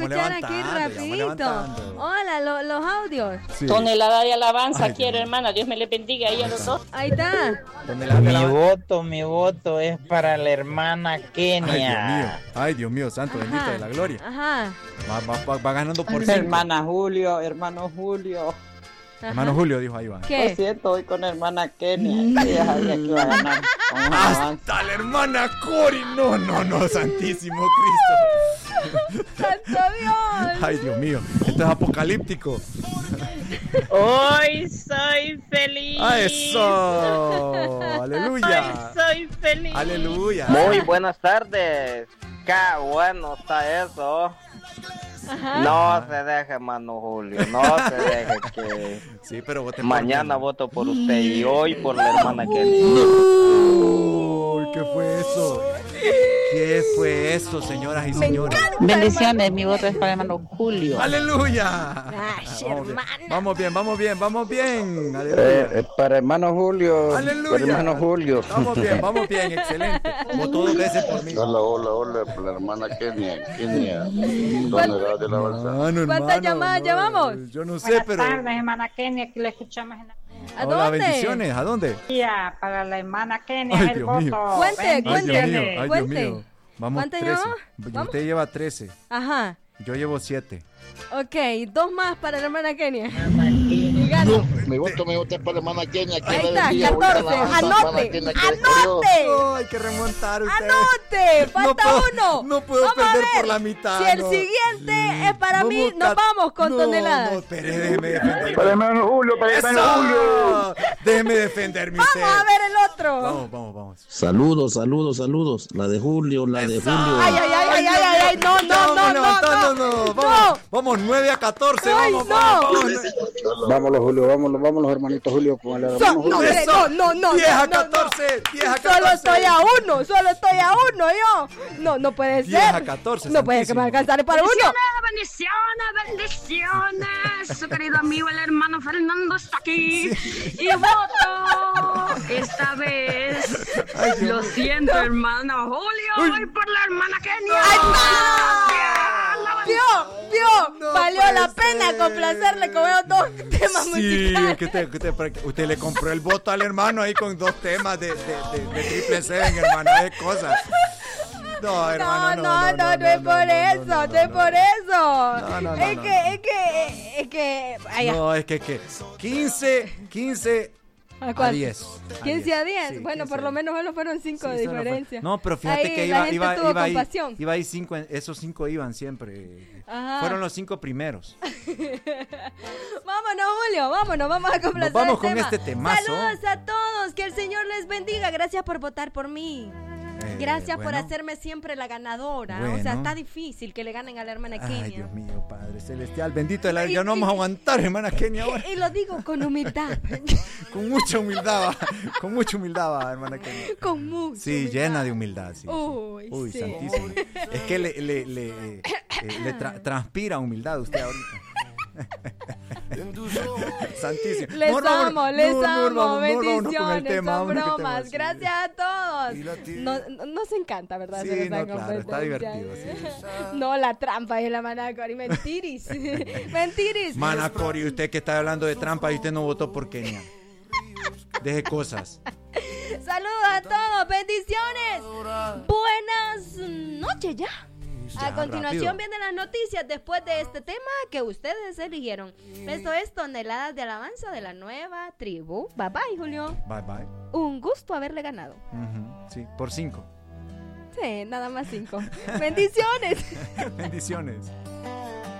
escuchar aquí rapidito. Hola, los audios. Sí. Tonelada de alabanza quiero, hermana. Dios me le bendiga ahí a los dos. Ahí está. Mi voto es para la hermana Kenia. Ay, Dios mío, santo, bendito de la gloria. Ajá. Va ganando por 5. Hermano Julio. Hermano Julio, dijo ahí va. ¿Qué? Lo siento, voy con hermana Kenia. Ella sabía que iba a ganar. Hasta la hermana Cori. No, santísimo Cristo. ¡Santo Dios! Ay, Dios mío, esto es apocalíptico. Hoy soy feliz. ¡A eso! ¡Aleluya! Hoy soy feliz. ¡Aleluya! Muy buenas tardes. ¡Qué bueno está eso! Ajá. No se deje, hermano Julio. No se deje que... Sí, pero vote mañana voto por usted y hoy por la hermana Kenia. Uy, ¿qué fue eso? ¿Qué fue eso, señoras y señores? Bendiciones, mi voto es para el hermano Julio. ¡Aleluya! Ay, hermana. Vamos bien. ¡Aleluya! Para hermano Julio. ¡Aleluya! Para hermano Julio. Vamos bien, excelente. Votó 2 veces por mí. Hola, por la hermana Kenia. Tonelada de alabanza. ¿Cuántas llamadas llevamos? Yo no sé, pero... Buenas tardes, hermana Kenia, que la escuchamos en la... ¿A Hola, dónde? bendiciones. ¿A dónde? Para la hermana Kenia, Ay, el Dios voto. mío. Cuente. Ay, Dios mío. Vamos, ¿Cuántas 13. llevamos? Usted lleva 13. Ajá. Yo llevo 7. Ok, 2 más para la hermana Kenia. Y gano. Mi voto es para la hermana Kenia. Ahí está, 14. Anote. Hay que remontar usted. ¡Anote! ¡Falta uno! No puedo Vamos a perder ver por la mitad. Si el siguiente es para mí, nos vamos con toneladas. No, espere, déjeme defender. Para hermano Julio, ¡Eso! Déjeme defenderme usted. Vamos a ver el otro. Vamos. Saludos. La de Julio. Ay, no. Vamos 9-14. Ay, Vamos. Vámonos, Julio, vámonos, hermanito Julio, con el hermano Julio. No. 10 a 14. Solo estoy a uno yo. No puede ser. 10 a 14. No puede que me alcanzar para uno. Bendiciones. Su querido amigo, el hermano Fernando está aquí. Y voto esta vez. Lo siento, hermana Julio. Voy por la hermana Kenia. Vio, valió la pena complacerle con esos 2 temas musicales. Que usted le compró el voto al hermano ahí con 2 temas de Triple Seven, hermano, de cosas. No, hermano, no es por eso. No. Es que. No, es que 15 a 10. 15 a 10. Sí, bueno, 15. por lo menos solo fueron 5 de diferencia. No, pero fíjate ahí que la gente tuvo compasión. iba ahí 5, esos 5 iban siempre. Ajá. Fueron los 5 primeros. Vámonos, Julio, vamos a complacer. Nos vamos el con tema. este temazo. Saludos a todos, que el Señor les bendiga. Gracias por votar por mí. Gracias por hacerme siempre la ganadora. Bueno. O sea, está difícil que le ganen a la hermana Kenia. Ay, Dios mío, Padre Celestial, bendito el aire. Ya no vamos a aguantar, hermana Kenia, ahora. Y lo digo con humildad. Con mucha humildad, hermana Kenia. Con mucha Sí, humildad. llena de humildad, sí. Uy, sí. Santísimo. Es que le transpira humildad usted ahorita. Santísimo. Les amo, vamos bendiciones, tema, son vámonos, que bromas, sí. gracias a todos. Y Latino. Nos encanta, ¿verdad? Sí, hacer esta no, claro, está competencia. divertido, sí. No, la trampa es la manacori, mentiris. Mentiris. Manacori, usted que está hablando de trampa y usted no votó por Kenia. Deje cosas. Saludos a todos, bendiciones. Buenas noches ya. A continuación rápido. vienen las noticias después de este tema que ustedes eligieron. Esto es Toneladas de Alabanza de la Nueva Tribu. Bye bye, Julio. Bye bye. Un gusto haberle ganado. Sí, por 5. Sí, nada más 5. Bendiciones. Bendiciones.